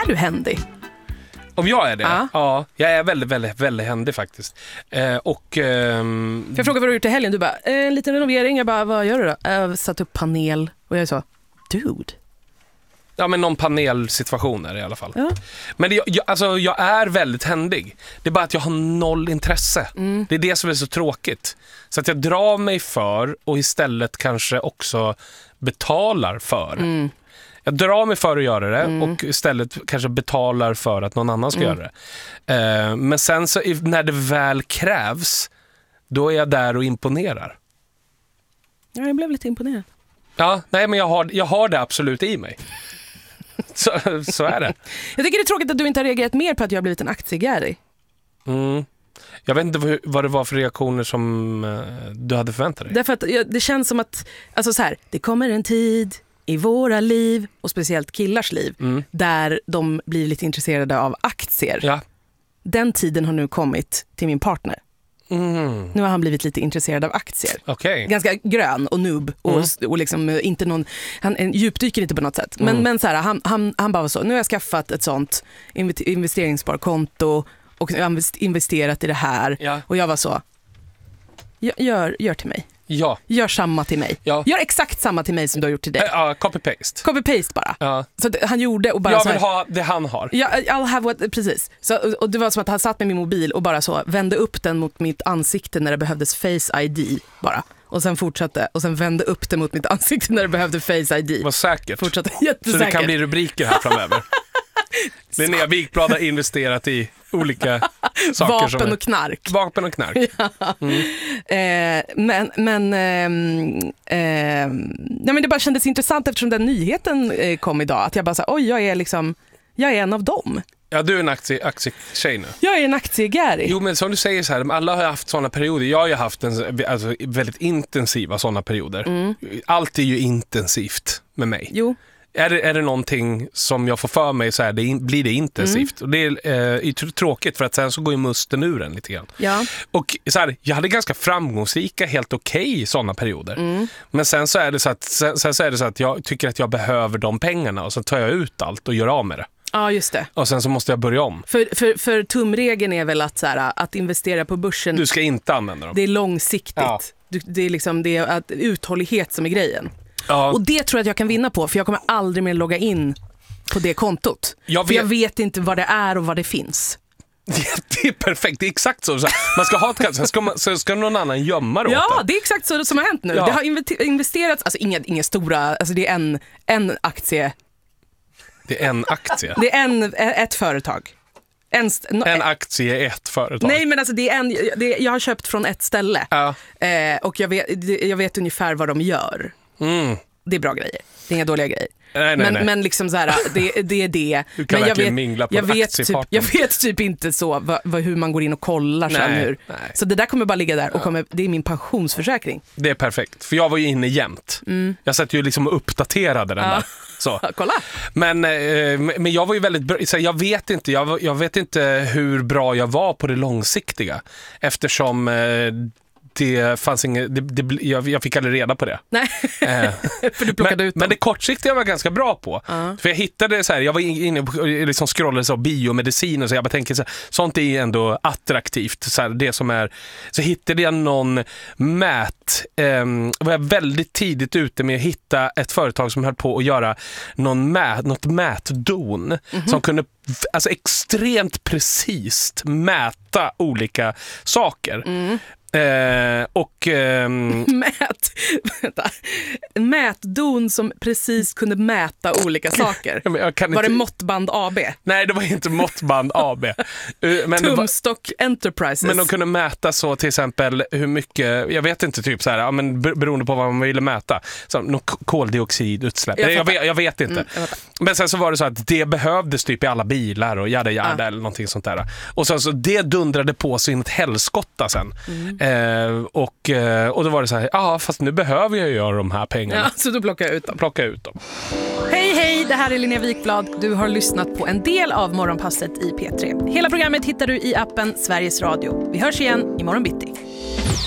Är du händig? Om jag är det? Ja. Ja, jag är väldigt, väldigt, väldigt händig faktiskt. För jag frågade vad du har gjort i helgen. Du bara, en liten renovering. Jag bara, vad gör du då? Jag satt upp panel. Och jag sa, dude. Ja, men någon panelsituation är det i alla fall. Ja. Men jag är väldigt händig. Det är bara att jag har noll intresse. Det är det som är så tråkigt. Så att jag drar mig för och istället kanske också betalar för. Jag drar mig för att göra det och istället kanske betalar för att någon annan ska göra det. Men sen så när det väl krävs, då är jag där och imponerar. Ja, jag blev lite imponerad. Ja, nej, men jag har det absolut i mig. Så är det. Jag tycker det är tråkigt att du inte har reagerat mer på att jag har blivit en aktiegäri. Jag vet inte vad det var för reaktioner som du hade förväntat dig. Därför att det känns som att, alltså så här, det kommer en tid i våra liv och speciellt killars liv där de blir lite intresserade av aktier. Ja. Den tiden har nu kommit till min partner. Nu har han blivit lite intresserad av aktier. Okay. Ganska grön och noob och liksom inte någon, han djupdyker inte på något sätt. Men så här, han bara var så, nu har jag skaffat ett sånt investeringssparkonto och jag har investerat i det här. Ja. Och jag var så, gör till mig. Ja. Gör samma till mig. Ja. Gör exakt samma till mig som du har gjort till dig. Copy-paste. Copy-paste bara. Ja. Så att han gjorde och bara jag så vill här, ha det han har. Ja, I'll have what, precis. Så, och det var som att han satt med min mobil och bara så vände upp den mot mitt ansikte när det behövdes Face ID bara. Och sen fortsatte och sen vände upp den mot mitt ansikte när det behövde Face ID. Vad säkert. Fortsatte jättesäkert. Så det kan bli rubriker här framöver. Linnea Wikblad har investerat i olika saker. Vapen och knark. Vapen och knark. Ja. Men det bara kändes intressant eftersom den nyheten kom idag. Att jag bara sa, oj, jag är en av dem. Ja, du är en aktietjej nu. Jag är en aktiegäri. Jo, men som du säger så här, alla har haft sådana perioder. Jag har ju haft väldigt intensiva sådana perioder. Allt är ju intensivt med mig. Jo. Är det någonting som jag får för mig så här, blir det intensivt. Och det är tråkigt för att sen så går ju musten ur en lite grann. Ja. Och så här, jag hade ganska framgångsrika, helt okej sådana perioder. Men sen så är det så att jag tycker att jag behöver de pengarna och så tar jag ut allt och gör av med det. Ja, just det. Och sen så måste jag börja om. För tumregeln är väl att, så här, att investera på börsen. Du ska inte använda dem. Det är långsiktigt. Ja. Det är att uthållighet som är grejen. Ja. Och det tror jag att jag kan vinna på, för jag kommer aldrig mer logga in på det kontot. Jag vet inte vad det är och vad det finns. Det är perfekt, det är exakt så. Man ska ha ett sen ska någon annan gömma det. Ja, det är exakt så som har hänt nu. Ja. Det har investerats, alltså inga stora, alltså det är en aktie. Det är en aktie? Det är ett företag. En aktie är ett företag. Nej, men alltså jag har köpt från ett ställe. Ja. Och jag vet ungefär vad de gör. Det är bra grejer. Det är inga dåliga grejer. Nej. Men liksom så här, det är det. Du kan men verkligen mingla på jag vet typ inte så hur man går in och kollar sen hur. Nej. Så det där kommer bara ligga där och det är min pensionsförsäkring. Det är perfekt, för jag var ju inne jämt. Jag satt ju liksom och uppdaterade den där. Så. Kolla. Men jag var ju väldigt bra, så jag vet inte hur bra jag var på det långsiktiga, eftersom det fanns jag fick aldrig reda på det. Nej, för du plockade ut dem. Men det kortsiktiga var ganska bra på. För jag hittade så här, jag var inne och liksom scrollade så biomedicin och så jag bara tänker så här, sånt är ändå attraktivt så här, det som är, så hittade jag någon var jag väldigt tidigt ute med att hitta ett företag som höll på att göra något mätdon som kunde alltså extremt precis mäta olika saker. Mätdon som precis kunde mäta olika saker. Var det Måttband AB? Nej, det var inte Måttband AB. Tumstock Enterprises. Men de kunde mäta så till exempel hur mycket, jag vet inte, typ så här, men beroende på vad man ville mäta. Så koldioxidutsläpp. Jag vet inte. Men sen så var det så att det behövdes typ i alla bilar och jada eller någonting sånt där. Och så det dundrade på sig in ett helskotta sen. Och då var det så här, fast nu behöver jag göra de här pengarna. Ja, så då plockar jag ut dem. Hej, det här är Linnea Wikblad. Du har lyssnat på en del av Morgonpasset i P3. Hela programmet hittar du i appen Sveriges Radio. Vi hörs igen imorgon bitti.